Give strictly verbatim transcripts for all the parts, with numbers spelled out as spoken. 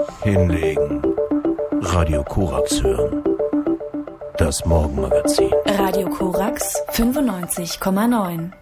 Hinlegen. Radio Korax hören. Das Morgenmagazin. Radio Korax fünfundneunzig Komma neun.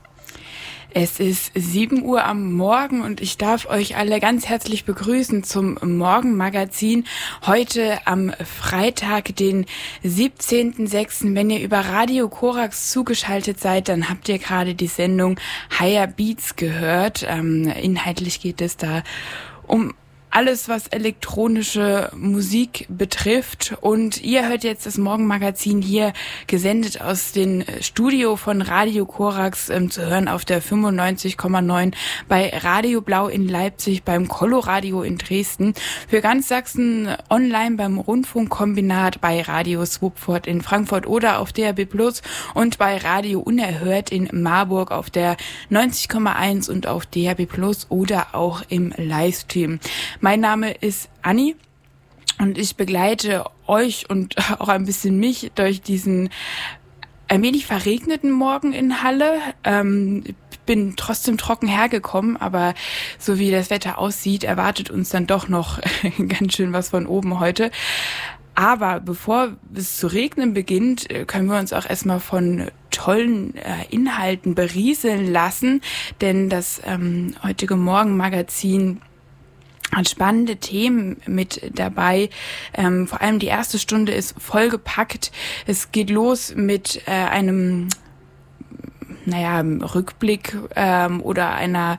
Es ist sieben Uhr am Morgen und ich darf euch alle ganz herzlich begrüßen zum Morgenmagazin. Heute am Freitag, den siebzehnten sechsten Wenn ihr über Radio Korax zugeschaltet seid, dann habt ihr gerade die Sendung Higher Beats gehört. Ähm, inhaltlich geht es da um alles, was elektronische Musik betrifft. Und ihr hört jetzt das Morgenmagazin hier gesendet aus dem Studio von Radio Korax, ähm, zu hören auf der fünfundneunzig Komma neun bei Radio Blau in Leipzig, beim Coloradio in Dresden, für ganz Sachsen online beim Rundfunkkombinat, bei Radio Swupford in Frankfurt oder auf D A B plus und bei Radio Unerhört in Marburg auf der neunzig Komma eins und auf D A B plus oder auch im Livestream. Mein Name ist Anni und ich begleite euch und auch ein bisschen mich durch diesen ein wenig verregneten Morgen in Halle. Ähm, bin trotzdem trocken hergekommen, aber so wie das Wetter aussieht, erwartet uns dann doch noch ganz schön was von oben heute. Aber bevor es zu regnen beginnt, können wir uns auch erstmal von tollen äh, Inhalten berieseln lassen, denn das ähm, heutige Morgenmagazin hat spannende Themen mit dabei. Ähm, vor allem die erste Stunde ist vollgepackt. Es geht los mit äh, einem, naja, Rückblick ähm, oder einer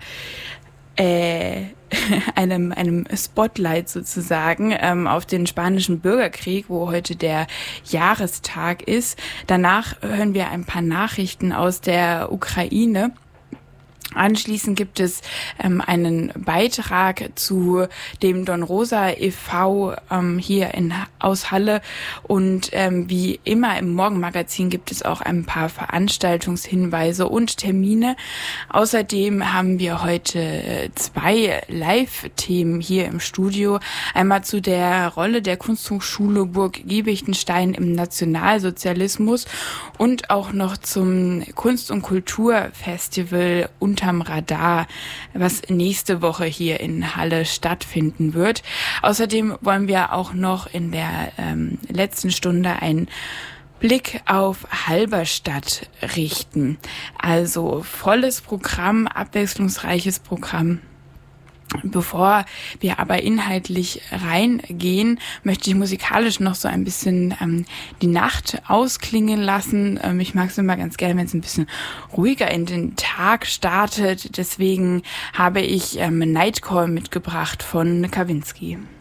äh, einem einem Spotlight sozusagen ähm, auf den spanischen Bürgerkrieg, wo heute der Jahrestag ist. Danach hören wir ein paar Nachrichten aus der Ukraine. Anschließend gibt es ähm, einen Beitrag zu dem Don Rosa e V ähm, hier in aus Halle und ähm, wie immer im Morgenmagazin gibt es auch ein paar Veranstaltungshinweise und Termine. Außerdem haben wir heute äh, zwei Live-Themen hier im Studio. Einmal zu der Rolle der Kunsthochschule Burg Giebichenstein im Nationalsozialismus und auch noch zum Kunst- und Kulturfestival unterm Radar, was nächste Woche hier in Halle stattfinden wird. Außerdem wollen wir auch noch in der ähm, letzten Stunde einen Blick auf Halberstadt richten. Also volles Programm, abwechslungsreiches Programm. Bevor wir aber inhaltlich reingehen, möchte ich musikalisch noch so ein bisschen ähm, die Nacht ausklingen lassen. Ähm, ich mag es immer ganz gerne, wenn es ein bisschen ruhiger in den Tag startet. Deswegen habe ich ähm, Nightcall mitgebracht von Kavinsky.